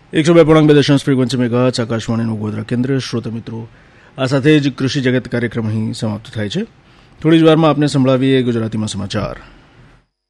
102.2 frequency megahertz આકાશવાણીનું Godhra કેન્દ્ર. શ્રોતા મિત્રો, આ સાથે જ કૃષિ જગત કાર્યક્રમ અહીં સમાપ્ત થાય છે. થોડી જ વારમાં આપને સંભળાવીએ ગુજરાતીમાં સમાચાર.